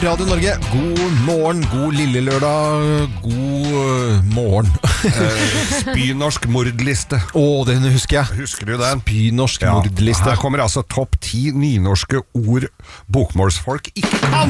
Radio Norge. God morgen, god lille lørdag, god morgen. Spynorsk mordliste. Den husker jeg. Husker du den? Spynorsk mordliste. Her kommer altså topp 10 nynorske ord bokmålsfolk ikke kan.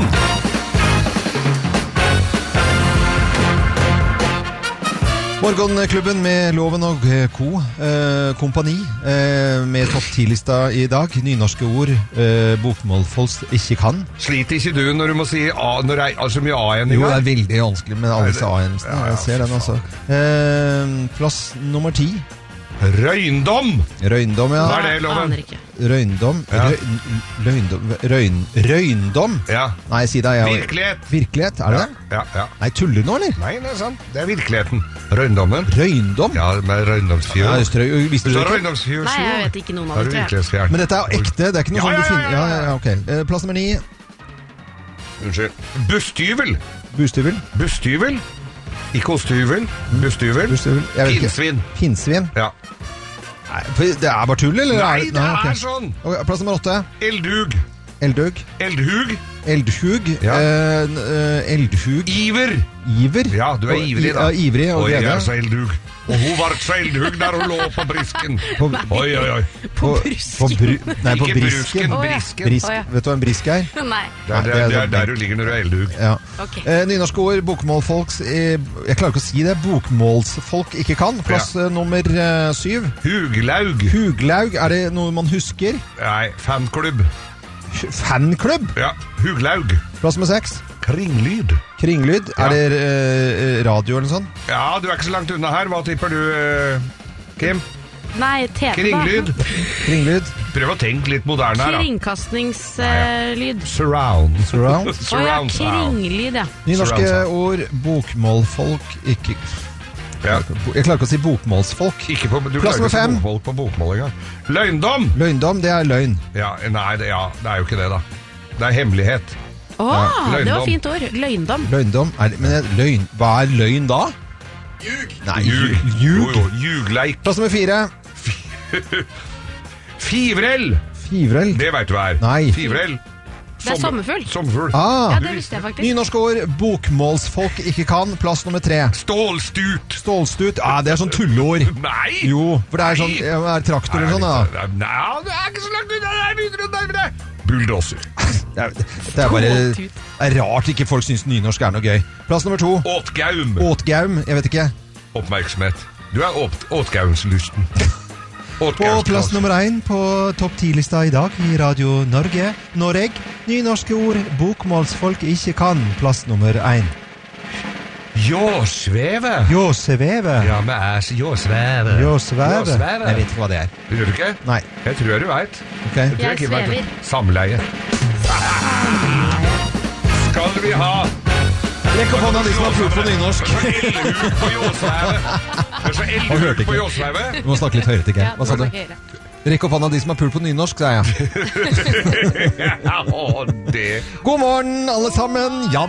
Morgenklubben med Loven og Co. Kompani med topp 10-lista i dag. Nynorske ord bokmålsfolk ikke kan. Sliter ikke du når du må si A, når det er så mye A igjen i Jo, det gang? er veldig vanskelig med alle disse A-endelsene. Jeg ser den altså. Plass nummer 10. Røyndom! Røyndom, ja. Hva er det, Loven? Aner ikke. Røyndom. Røyndom. Ja. Nei, si det. Virkelighet. Virkelighet, er det det? Ja. Nei, tuller du nå, eller? Nei, det er sant. Det er virkeligheten. Røyndommen. Røyndom? Ja, med Røyndomsfjord. Ja, visste du det ikke? Røyndomsfjord. Nei, jeg vet ikke noen av Da er det, du tror jeg. virkelighetsfjern. Men dette er jo ekte, det er ikke noe sånn du finner. Ja, ok. Plass nummer 9. Unnskyld. Busstyvel. Bustyvel. Busstyvel. Ikke osthyvel. Busstyvel. Bustyvel. Jeg vet ikke. Pinnsvin. Pinnsvin. Ja. Nei, det er bare tull, eller? Nei, det ok. er sånn. Ok, plass nummer 8. Eldhug. Eldhug. Eldhug. Eldhug. Ja. Eldhug. Iver. Iver. Ja, du er ivrig da. Ja, ivrig og Oi, jeg glede. er så eldhug. Og hun var så eldhug der hun lå på brisken. Oi. På brusken. Nei, på Ikke brisken. brusken, Å, ja. brisken. Brisk. Å, ja. Vet du hva en brisk er? Nei. Det er der du ligger når du er eldhug. Ja. Ok. Nynorske ord, bokmålfolks jeg klarer ikke å si det. Bokmålsfolk ikke kan. Plass nummer 7. Huglaug. Huglaug, er det noe man husker? Nei, fanklubb. Fanklubb. Ja, Huglaug. Plass nummer 6. Kringlyd. Kringlyd, Ja. er det radio eller noe sånt? Ja, du er ikke så langt unna her. Hva tipper du, Kim? Nei, TV. Kringlyd. Kringlyd. Prøv å tenke litt moderne her da. Kringkastingslyd. Surround. Surround. Å ja, Surround sound. kringlyd, ja. Nynorske Surround ord, bokmålfolk ikke Ja. Jeg klarer ikke å si bokmålsfolk. Ikke på, du Plass klarer ikke å nummer 5. si bokmål på bokmål engang. Løgndom! Løgndom, det er løgn. Ja, nei, det er jo ikke det da. Det er hemmelighet. Å, det løgndom. var fint ord. Løgndom. Løgndom, løgn. Hva er løgn da? Ljug. Nei, Ljug. ljug. Jo, ljugleik. Plass nummer 4. Fivrell. Fivrell. Det vet du hva er. Nei. Fivrell. Det er sommerfugl. Sommerfugl. Ja, det visste jeg faktisk. Nynorske ord, bokmålsfolk ikke kan. Plass nummer 3. Stålstut. Stålstut. Det er sånn tulleord. Nei. Jo, for det er sånn Nei. er traktor eller sånn, da. Nei, det er ikke så langt unna. Det er begynner å nærme deg. Bulldozer. Det er bare det er rart ikke folk syns nynorsk er noe gøy. Plass nummer 2. Åtgaum. Åtgaum. Jeg vet ikke. Oppmerksomhet. Du er åtgaumslysten. På plass nummer 1 på topp 10-lista i dag i Radio Norge. Nynorske ord bokmålsfolk ikke kan. Plass nummer 1. Jåsveve. Jåsveve. Ja, med æs. Jåsveve. Jåsveve. Jeg vet ikke hva det er. Gjør du ikke? Nei. Jeg tror du vet. Ok. Jeg svever. Samleie. Skal vi ha Rekk opp hånda de som har pult på nynorsk. eldhug på Jåsveve? Det er så Han hørte eldhug ikke. på Jåsveve. Du må snakke litt høyere til Geir. Hva sa du? det var gøy. Rekk opp hånda de som har pult på nynorsk, sa jeg. Ja, det God morgen, alle sammen. Ja